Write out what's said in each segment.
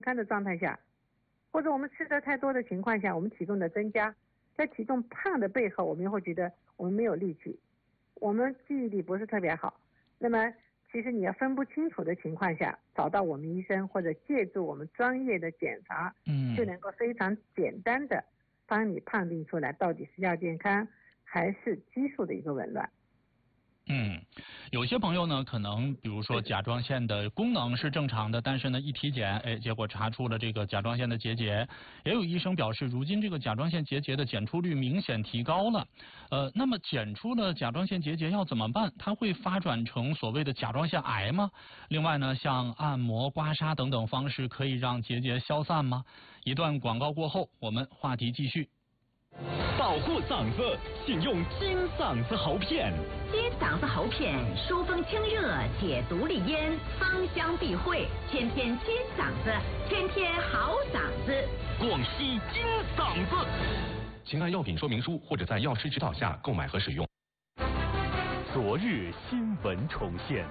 康的状态下，或者我们吃的太多的情况下，我们体重的增加，在体重胖的背后，我们又会觉得我们没有力气，我们记忆力不是特别好。那么其实你要分不清楚的情况下，找到我们医生或者借助我们专业的检查，就能够非常简单的帮你判定出来到底是亚健康还是激素的一个紊乱。 有些朋友呢，可能比如说甲状腺的功能是正常的，但是呢一体检，结果查出了这个甲状腺的结节。也有医生表示，如今这个甲状腺结节的检出率明显提高了。那么检出了甲状腺结节要怎么办？它会发展成所谓的甲状腺癌吗？另外呢，像按摩、刮痧等等方式可以让结节消散吗？一段广告过后，我们话题继续。 保护嗓子，请用金嗓子喉片。 金嗓子喉片疏风清热，解毒利咽，芳香避秽，天天金嗓子，天天好嗓子。 广西金嗓子，请按药品说明书或者在药师指导下购买和使用。昨日新闻重现。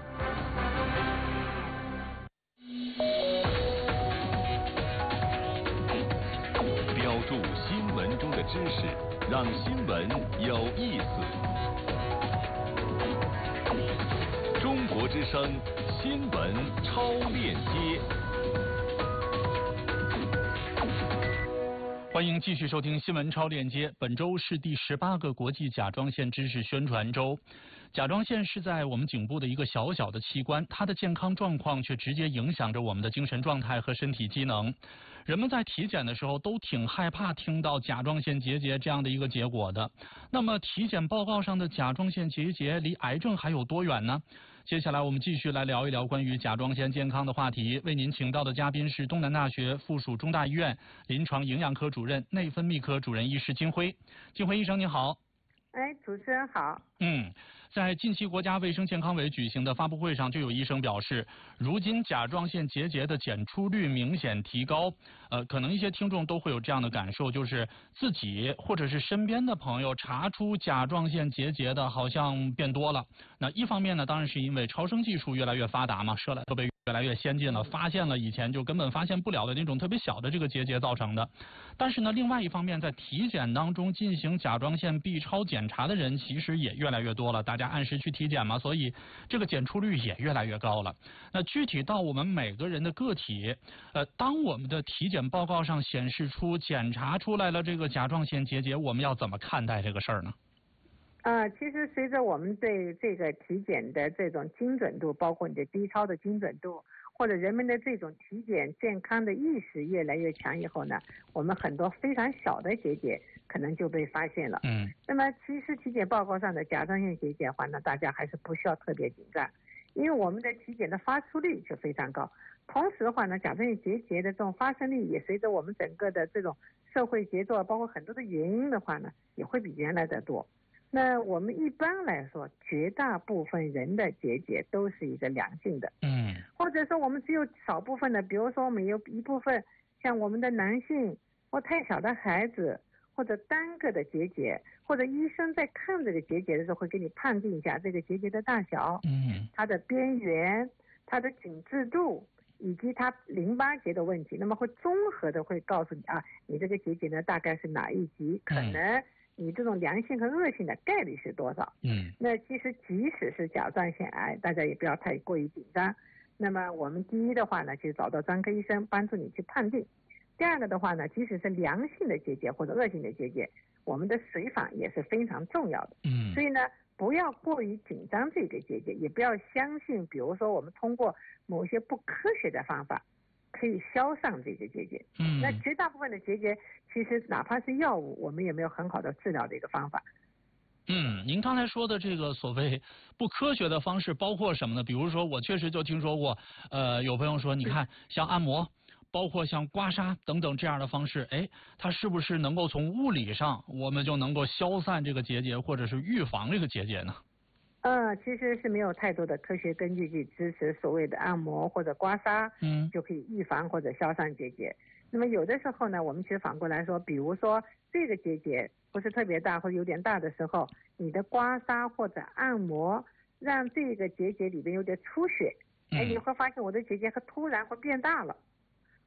标注新闻中的知识，让新闻有意思。中国之声新闻超链接， 欢迎继续收听新闻超链接。本周是第18个国际甲状腺知识宣传周。甲状腺是在我们颈部的一个小小的器官，它的健康状况却直接影响着我们的精神状态和身体机能。人们在体检的时候都挺害怕听到甲状腺结节这样的一个结果的。那么体检报告上的甲状腺结节离癌症还有多远呢？接下来我们继续来聊一聊关于甲状腺健康的话题。为您请到的嘉宾是东南大学附属中大医院临床营养科主任、内分泌科主任医师金辉。金辉医生您好。 主持人好。 在近期国家卫生健康委举行的发布会上，就有医生表示，如今甲状腺结节的检出率明显提高。可能一些听众都会有这样的感受，就是自己或者是身边的朋友查出甲状腺结节的好像变多了。那一方面呢，当然是因为超声技术越来越发达嘛，设备越来越先进了，发现了以前就根本发现不了的那种特别小的这个结节造成的。但是呢，另外一方面，在体检当中进行甲状腺 B 超检查的人其实也越来越多了，大家按时去体检嘛，所以这个检出率也越来越高了。那具体到我们每个人的个体，当我们的体检报告上显示出检查出来了这个甲状腺结节，我们要怎么看待这个事儿呢？ 其实随着我们对这个体检的这种精准度，包括你的 B 超的精准度，或者人们的这种体检健康的意识越来越强以后呢，我们很多非常小的结节可能就被发现了。那么其实体检报告上的甲状腺结节的话呢，大家还是不需要特别紧张，因为我们的体检的发出率就非常高。同时的话呢，甲状腺结节的这种发生率也随着我们整个的这种社会节奏，包括很多的原因的话呢，也会比原来的多。那我们一般来说，绝大部分人的结节都是一个良性的，或者说我们只有少部分的，比如说我们有一部分像我们的男性或太小的孩子，或者单个的结节，或者医生在看这个结节的时候会给你判定一下这个结节的大小，它的边缘、它的紧致度以及它淋巴结的问题，那么会综合的会告诉你你这个结节呢大概是哪一级，可能你这种良性和恶性的概率是多少？那其实即使是甲状腺癌，大家也不要太过于紧张。那么我们第一的话呢，就是找到专科医生帮助你去判定。第二个的话呢，即使是良性的结节或者恶性的结节，我们的随访也是非常重要的。所以呢，不要过于紧张这个结节，也不要相信，比如说我们通过某些不科学的方法可以消散这个结节。那绝大部分的结节，其实哪怕是药物，我们也没有很好的治疗的一个方法。 您刚才说的这个所谓不科学的方式包括什么呢？比如说我确实就听说过，有朋友说，你看像按摩，包括像刮痧等等这样的方式，它是不是能够从物理上我们就能够消散这个结节，或者是预防这个结节呢？ 其实是没有太多的科学根据去支持所谓的按摩或者刮痧，就可以预防或者消散结节。那么有的时候呢，我们其实反过来说，比如说这个结节不是特别大或者有点大的时候，你的刮痧或者按摩让这个结节里边有点出血，你会发现我的结节突然会变大了，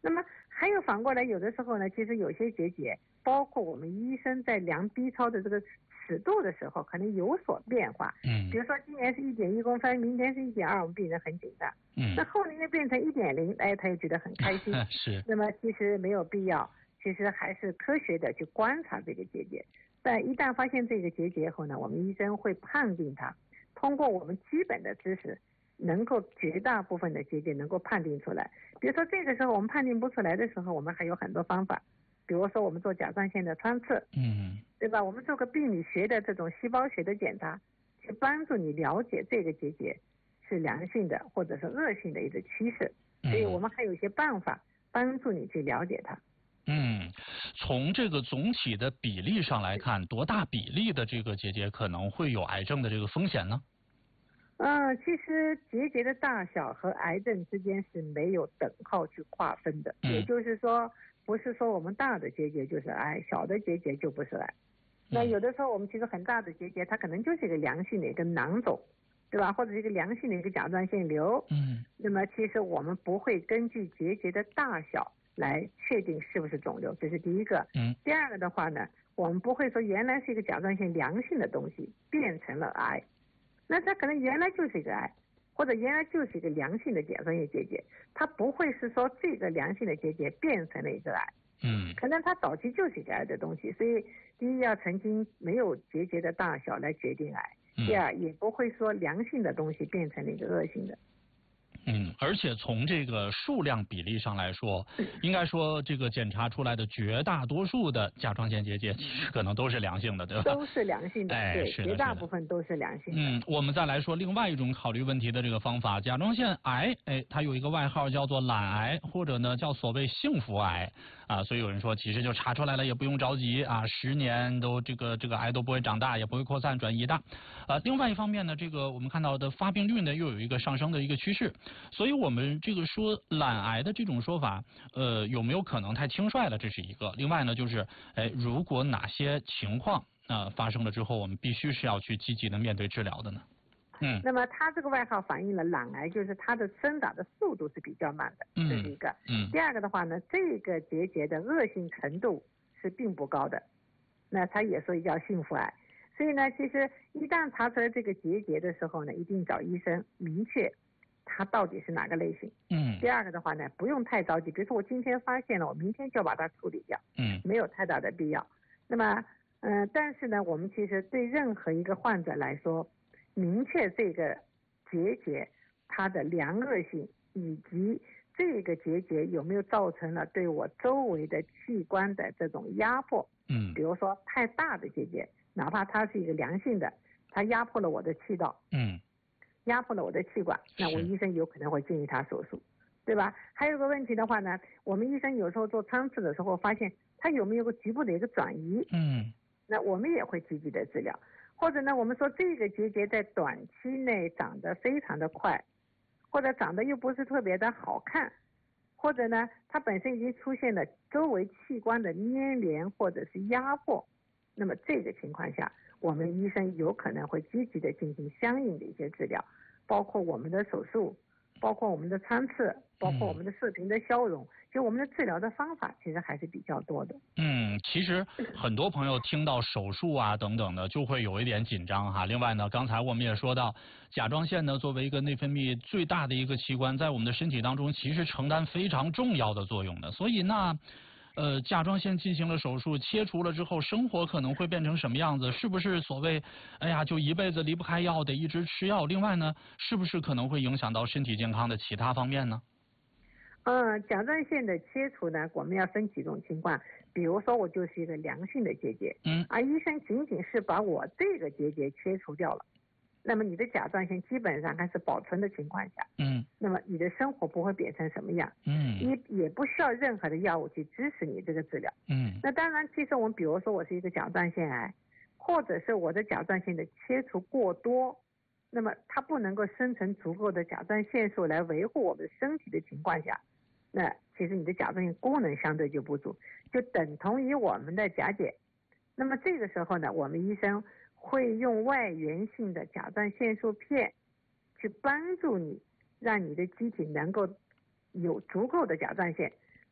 那么还有反过来，有的时候呢，其实有些结节，包括我们医生在量 B 超的这个尺度的时候，可能有所变化。比如说今年是1.1公分，明天是1.2，我们病人很紧张。那后年变成1.0，哎，他也觉得很开心。 是。 那么其实没有必要，其实还是科学的去观察这个结节。但一旦发现这个结节后呢，我们医生会判定它，通过我们基本的知识，能够绝大部分的结节能够判定出来。比如说这个时候我们判定不出来的时候，我们还有很多方法，比如说我们做甲状腺的穿刺，对吧？我们做个病理学的这种细胞学的检查，去帮助你了解这个结节是良性的或者是恶性的一个趋势。所以我们还有一些办法帮助你去了解它。 从这个总体的比例上来看，多大比例的这个结节可能会有癌症的这个风险呢？ 其实结节的大小和癌症之间是没有等号去划分的，也就是说，不是说我们大的结节就是癌，小的结节就不是癌。那有的时候我们其实很大的结节，它可能就是一个良性的一个囊肿，对吧？或者是一个良性的一个甲状腺瘤。那么其实我们不会根据结节的大小来确定是不是肿瘤，这是第一个。第二个的话呢，我们不会说原来是一个甲状腺良性的东西变成了癌，那它可能原来就是一个癌，或者原来就是一个良性的甲状腺结节，它不会是说这个良性的结节变成了一个癌。可能它早期就是一个癌的东西，所以第一要曾经没有结节的大小来决定癌，第二也不会说良性的东西变成了一个恶性的。 而且从这个数量比例上来说，应该说这个检查出来的绝大多数的甲状腺结节其实可能都是良性的，对吧？ 都是良性的，对，绝大部分都是良性的。 我们再来说另外一种考虑问题的这个方法，甲状腺癌，它有一个外号叫做懒癌，或者呢叫所谓幸福癌啊，所以有人说其实就查出来了也不用着急啊，10年都这个癌都不会长大，也不会扩散转移的。另外一方面呢，这个我们看到的发病率呢又有一个上升的一个趋势。所以我们这个说懒癌的这种说法，有没有可能太轻率了？这是一个。另外呢，就是如果哪些情况发生了之后，我们必须是要去积极的面对治疗的呢？ 那么它这个外号反映了懒癌就是它的生长的速度是比较慢的，这是一个。第二个的话呢，这个结节的恶性程度是并不高的，那它也所以叫幸福癌。所以呢，其实一旦查出来这个结节的时候呢，一定找医生明确它到底是哪个类型。第二个的话呢，不用太着急，比如说我今天发现了，我明天就要把它处理掉。没有太大的必要。那么但是呢，我们其实对任何一个患者来说，明确这个结节它的良恶性，以及这个结节有没有造成了对我周围的器官的这种压迫。比如说太大的结节，哪怕它是一个良性的，它压迫了我的气道。压迫了我的气管，那我医生有可能会建议他手术，对吧？还有个问题的话呢，我们医生有时候做穿刺的时候发现他有没有个局部的一个转移，那我们也会积极的治疗。或者呢，我们说这个结节在短期内长得非常的快，或者长得又不是特别的好看，或者呢，它本身已经出现了周围器官的粘连或者是压迫，那么这个情况下，我们医生有可能会积极的进行相应的一些治疗，包括我们的手术，包括我们的穿刺，包括我们的射频的消融，就我们的治疗的方法其实还是比较多的。 其实很多朋友听到手术啊等等的就会有一点紧张哈。另外呢，刚才我们也说到，甲状腺呢作为一个内分泌最大的一个器官，在我们的身体当中其实承担非常重要的作用的。所以那甲状腺进行了手术，切除了之后，生活可能会变成什么样子？是不是所谓，哎呀，就一辈子离不开药，得一直吃药？另外呢，是不是可能会影响到身体健康的其他方面呢？ 甲状腺的切除呢，我们要分几种情况。比如说，我就是一个良性的结节，而医生仅仅是把我这个结节切除掉了，那么你的甲状腺基本上还是保存的情况下，那么你的生活不会变成什么样，也不需要任何的药物去支持你这个治疗，那当然，其实我们比如说我是一个甲状腺癌，或者是我的甲状腺的切除过多，那么它不能够生成足够的甲状腺素来维护我们身体的情况下，那其实你的甲状腺功能相对就不足，就等同于我们的甲减。那么这个时候呢，我们医生会用外源性的甲状腺素片去帮助你，让你的机体能够有足够的甲状腺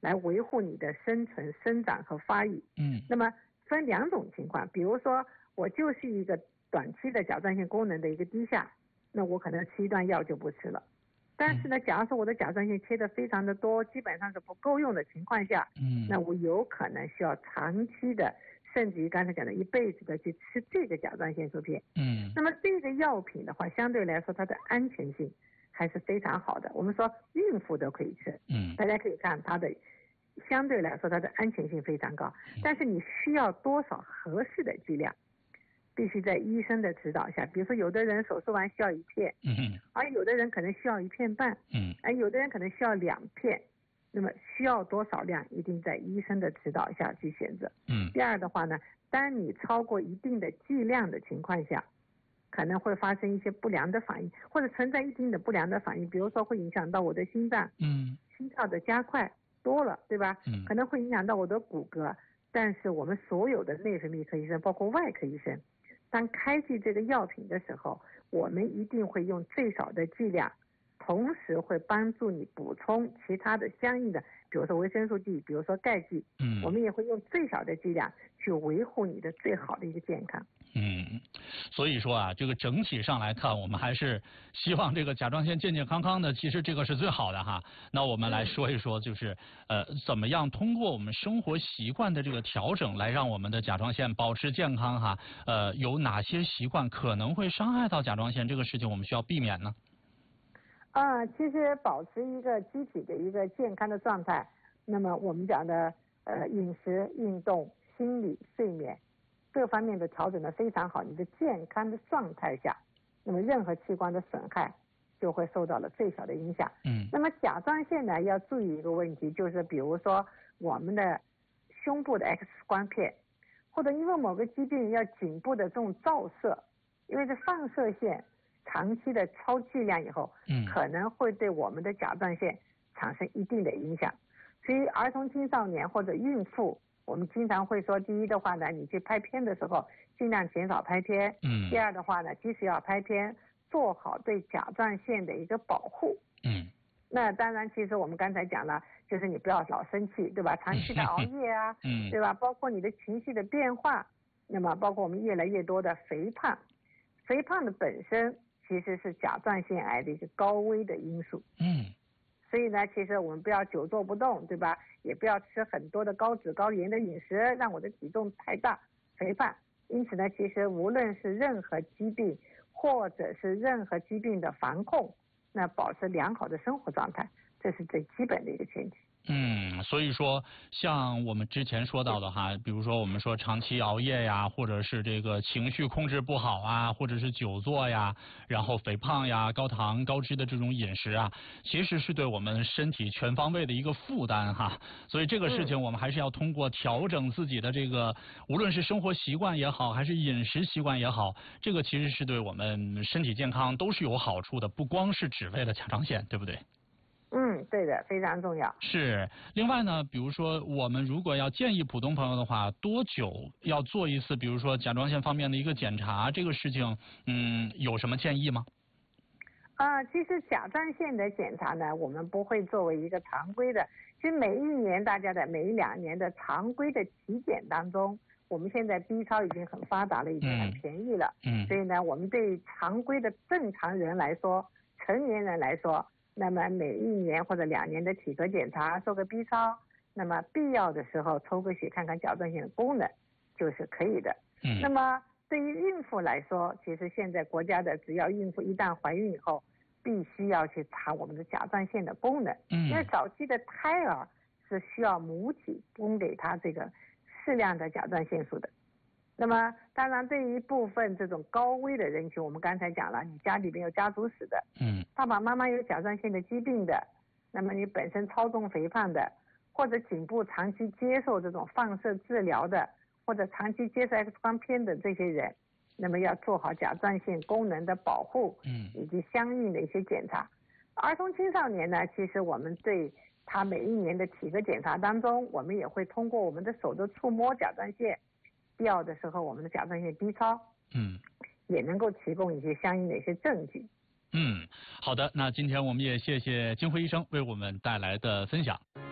来维护你的生存、生长和发育。那么分2种情况，比如说我就是一个短期的甲状腺功能的一个低下，那我可能吃一段药就不吃了。但是呢，假如说我的甲状腺切得非常的多，基本上是不够用的情况下，那我有可能需要长期的，甚至于刚才讲的一辈子的去吃这个甲状腺素片。那么这个药品的话，相对来说它的安全性还是非常好的。我们说孕妇都可以吃，大家可以看它的相对来说它的安全性非常高，但是你需要多少合适的剂量，必须在医生的指导下。比如说有的人手术完需要1片，而有的人可能需要1片半，而有的人可能需要2片，那么需要多少量一定在医生的指导下去选择。第二的话呢，当你超过一定的剂量的情况下，可能会发生一些不良的反应，或者存在一定的不良的反应，比如说会影响到我的心脏，心跳的加快多了，对吧？可能会影响到我的骨骼。但是我们所有的内分泌科医生，包括外科医生，当开具这个药品的时候，我们一定会用最少的剂量，同时会帮助你补充其他的相应的，比如说维生素 D， 比如说钙剂，我们也会用最少的剂量去维护你的最好的一个健康。 所以说啊，这个整体上来看，我们还是希望这个甲状腺健健康康的，其实这个是最好的哈。那我们来说一说，就是怎么样通过我们生活习惯的这个调整，来让我们的甲状腺保持健康哈。有哪些习惯可能会伤害到甲状腺，这个事情我们需要避免呢？ 其实保持一个机体的一个健康的状态，那么我们讲的饮食、运动、心理、睡眠各方面的调整的非常好，你的健康的状态下，那么任何器官的损害就会受到了最小的影响。那么甲状腺呢，要注意一个问题，就是比如说我们的胸部的 X 光片，或者因为某个疾病要颈部的这种照射，因为这放射线长期的超剂量以后，可能会对我们的甲状腺产生一定的影响。所以儿童青少年或者孕妇，我们经常会说，第一的话呢，你去拍片的时候尽量减少拍片。第二的话呢，即使要拍片，做好对甲状腺的一个保护。那当然，其实我们刚才讲了，就是你不要老生气，对吧？长期的熬夜啊，对吧？包括你的情绪的变化，那么包括我们越来越多的肥胖，肥胖的本身其实是甲状腺癌的一个高危的因素。所以呢，其实我们不要久坐不动，对吧？也不要吃很多的高脂高盐的饮食，让我的体重太大，肥胖。因此呢，其实无论是任何疾病，或者是任何疾病的防控，那保持良好的生活状态，这是最基本的一个前提。 所以说像我们之前说到的哈，比如说我们说长期熬夜呀，或者是这个情绪控制不好啊，或者是久坐呀，然后肥胖呀、高糖高脂的这种饮食啊，其实是对我们身体全方位的一个负担哈。所以这个事情我们还是要通过调整自己的这个，无论是生活习惯也好，还是饮食习惯也好，这个其实是对我们身体健康都是有好处的，不光是只为了甲状腺，对不对？ 对的，非常重要。 是。另外呢，比如说我们如果要建议普通朋友的话，多久要做一次，比如说甲状腺方面的一个检查，这个事情，有什么建议吗？ 其实甲状腺的检查呢，我们不会作为一个常规的，其实每一年大家的每2年的常规的体检当中，我们现在 B 超已经很发达了，已经很便宜了。所以呢，我们对常规的正常人来说，成年人来说，那么每1年或者2年的体格检查，做个 B 超，那么必要的时候抽个血看看甲状腺的功能就是可以的。那么对于孕妇来说，其实现在国家的只要孕妇一旦怀孕以后，必须要去查我们的甲状腺的功能。因为早期的胎儿是需要母体供给他这个适量的甲状腺素的。那么当然对于部分这种高危的人群，我们刚才讲了，你家里面有家族史的，爸爸妈妈有甲状腺的疾病的，那么你本身超重肥胖的，或者颈部长期接受这种放射治疗的，或者长期接受 X 光片的这些人，那么要做好甲状腺功能的保护，以及相应的一些检查。儿童青少年呢，其实我们对他每1年的体格检查当中，我们也会通过我们的手的触摸甲状腺，必要的时候我们的甲状腺 B 超，也能够提供一些相应的一些证据。 好的，那今天我们也谢谢金辉医生为我们带来的分享。